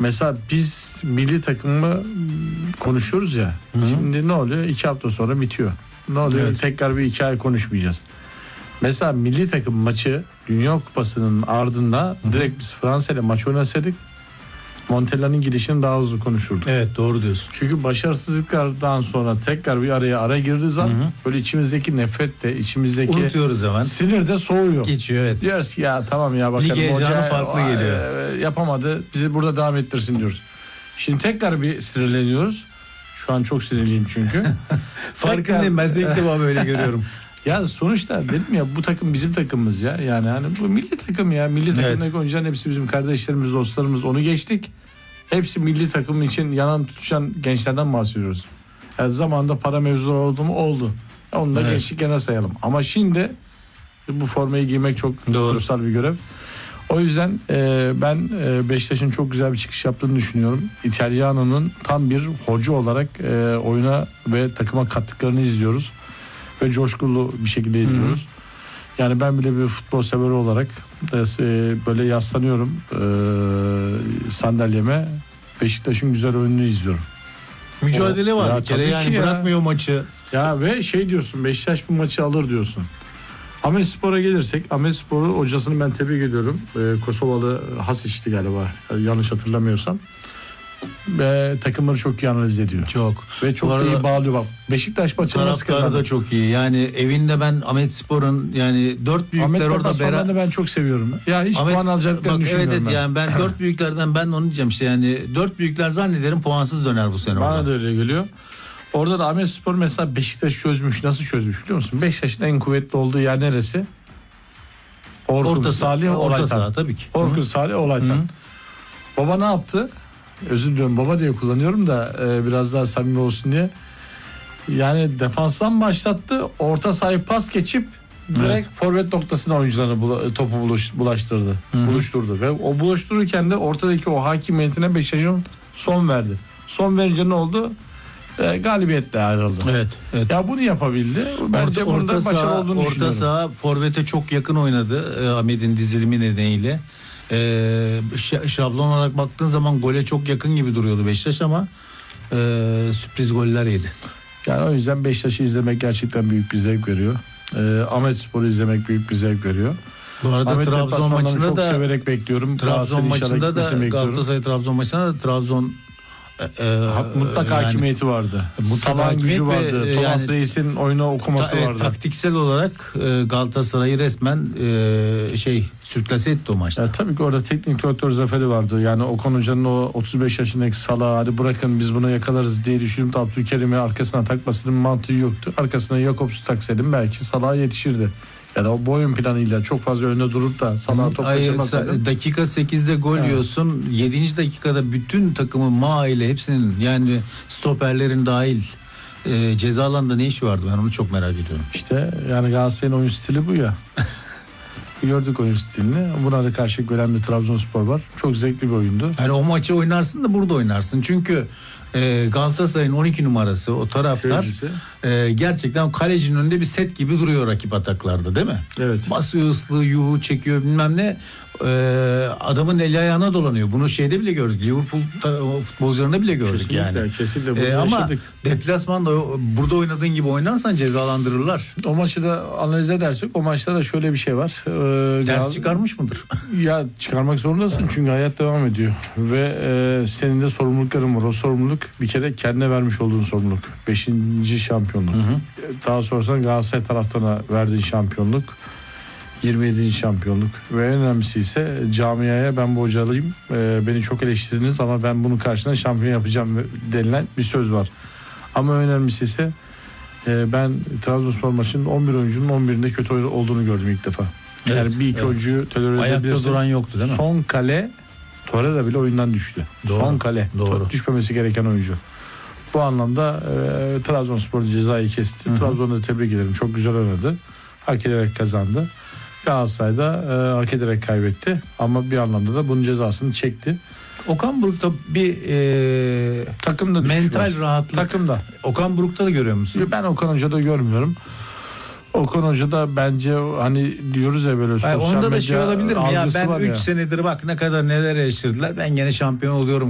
Mesela biz milli takımı konuşuyoruz ya. Hı-hı. Şimdi ne oluyor? 2 hafta sonra bitiyor. Ne oluyor? Evet. Tekrar bir 2 ay konuşmayacağız. Mesela milli takım maçı Dünya Kupası'nın ardında direkt biz Fransa ile maç oynasaydık Montella'nın gidişini daha hızlı konuşurduk. Evet, doğru diyorsun. Çünkü başarısızlıklardan sonra tekrar bir ara girdiği zaman böyle içimizdeki nefret de, içimizdeki unutuyoruz hemen. Sinir de soğuyor. Geçiyor, evet. Diyoruz ki ya tamam ya bakalım. Lig heyecanı farklı geliyor. Yapamadı, bizi burada devam ettirsin diyoruz. Şimdi tekrar bir sinirleniyoruz. Şu an çok sinirliyim çünkü. Farkındayım, ben de ilk defa böyle görüyorum. Ya sonuçta dedim ya bu takım bizim takımımız ya. Yani hani bu milli takım ya. Milli takımdaki oyuncuların hepsi bizim kardeşlerimiz, dostlarımız. Onu geçtik. Hepsi milli takım için yanan tutuşan gençlerden bahsediyoruz. Yani zamanında para mevzuları oldu mu? Oldu. Onu da gençlik gene sayalım. Ama şimdi bu formayı giymek çok kutsal bir görev. O yüzden ben Beşiktaş'ın çok güzel bir çıkış yaptığını düşünüyorum. İtalyana'nın tam bir hoca olarak oyuna ve takıma kattıklarını izliyoruz. Ve coşkulu bir şekilde izliyoruz. Yani ben bile bir futbol severi olarak böyle yaslanıyorum sandalyeme. Beşiktaş'ın güzel oyununu izliyorum. Mücadele var bir kere, yani bırakmıyor maçı. Ya ve şey diyorsun, Beşiktaş bu maçı alır diyorsun. Ahmetspor'a gelirsek, Ahmetspor'u hocasını ben tebrik ediyorum. Kosovalı Hasic'ti galiba, yanlış hatırlamıyorsam. Ve takımları çok iyi analiz ediyor. Çok. Ve çok da iyi bağlıyor. Bak Beşiktaş maçını nasıl kazandı? Taraftarı da çok iyi. Yani evinde ben Ahmetspor'un yani 4 büyükler orada beraber ben çok seviyorum. Ya hiç puan alacaklarını düşünmüyorum. Evet, yani ben 4 büyüklerden ben onu diyeceğim işte, yani 4 büyükler zannederim puansız döner bu sene. Bana da öyle geliyor. Orada da Ahmetspor mesela Beşiktaş çözmüş. Nasıl çözmüş biliyor musun? Beşiktaş'ın en kuvvetli olduğu yer neresi? Orkun Salih Olaytan. Tabii ki. Orkun Salih Olaytan. Baba ne yaptı? Özür diliyorum, baba diye kullanıyorum da biraz daha samimi olsun diye. Yani defanstan başlattı. Orta sahayı pas geçip direkt forvet noktasına oyuncularını topu bulaştırdı. Buluşturdu. Ve o buluştururken de ortadaki o hakimiyetine Beşiktaş'ın son verdi. Son verince ne oldu? Galibiyetle ayrıldı. Evet. Ya bunu yapabildi. Bence bunda başarılı olduğunu düşünüyorum. Orta saha forvete çok yakın oynadı Ahmet'in dizilimi nedeniyle. Şablon olarak baktığın zaman gole çok yakın gibi duruyordu Beşiktaş ama sürpriz goller yedi. Yani o yüzden Beşiktaş'ı izlemek gerçekten büyük bir zevk veriyor. Ahmetspor'u izlemek büyük bir zevk veriyor. Bu arada Trabzon maçında çok da severek bekliyorum. Trabzon maçında da Galatasaray Trabzon maçında da Trabzon mutlaka hakimiyeti vardı. Salah'ın gücü vardı. Thomas Reis'in oyunu okuması vardı. Taktiksel olarak Galatasaray'ı resmen sürklase etti o maçta. Tabii ki orada teknik direktör zaferi vardı. Yani Okan Hoca'nın o 35 yaşındaki Salah'ı hadi bırakın biz bunu yakalarız diye düşünüp Abdülkerim'i arkasına takmasının mantığı yoktu. Arkasına Jakobs'u taksaydım belki Salah'a yetişirdi. Ya da o boyun planıyla çok fazla önde durup da sana top kaçırmasaydı. Dakika 8'de gol yiyorsun. 7. dakikada bütün takımın ile hepsinin, yani stoperlerin dahil ceza alanında ne işi vardı? Ben onu çok merak ediyorum. İşte yani Galatasaray'ın oyun stili bu ya. Gördük oyun stilini. Buna da karşılık veren bir Trabzonspor var. Çok zevkli bir oyundu. Yani o maçı oynarsın da burada oynarsın. Çünkü Galatasaray'ın 12 numarası o taraftar gerçekten kalecinin önünde bir set gibi duruyor rakip ataklarda, değil mi? Evet. Basıyor, ıslığı, yuhu çekiyor bilmem ne. Adamın eli ayağına dolanıyor. Bunu şeyde bile gördük. Liverpool futbolcularında bile gördük. Kesinlikle, yani. Kesinlikle. Ama deplasmanda burada oynadığın gibi oynarsan cezalandırırlar. O maçı da analiz edersek o maçta da şöyle bir şey var. Ders çıkarmış mıdır? Ya çıkarmak zorundasın çünkü hayat devam ediyor. Ve senin de sorumlulukların var. O sorumluluk bir kere kendine vermiş olduğun sorumluluk. 5. şampiyonluk. Daha sonrasında Galatasaray taraftarına verdiğin şampiyonluk. 27. şampiyonluk ve en önemlisi ise camiaya ben bu hocalıyım, beni çok eleştirdiniz ama ben bunun karşılığında şampiyon yapacağım denilen bir söz var. Ama önemlisi ise ben Trabzonspor maçının 11 oyuncunun 11'inde kötü olduğunu gördüm ilk defa. Yani bir iki oyuncuyu tolere edebilirsin. Ayakta duran yoktu değil mi? Son kale Torreira bile oyundan düştü. Doğru. Son kale. Doğru. Düşmemesi gereken oyuncu. Bu anlamda Trabzonspor cezayı kesti. Trabzon'u tebrik ederim. Çok güzel oynadı. Hak ederek kazandı. Galatasaray'da hak ederek kaybetti. Ama bir anlamda da bunun cezasını çekti. Okan Buruk'ta bir takımda mental rahatlık. Takımda. Okan Buruk'ta da görüyor musun? Ben Okan Hoca'da görmüyorum. Okan Hoca da bence hani diyoruz ya böyle sosyal medya onda da şey olabilir mi? Ya ben 3 ya. senedir bak ne kadar neler eleştirdiler. Ben gene şampiyon oluyorum